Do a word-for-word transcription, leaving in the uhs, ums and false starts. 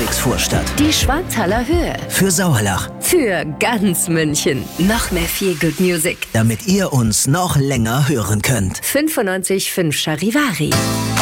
Ludwigsvorstadt. Die Schwanthaler Höhe. Für Sauerlach. Für ganz München. Noch mehr Feel Good Music. Damit ihr uns noch länger hören könnt. fünfundneunzig Komma fünf Charivari.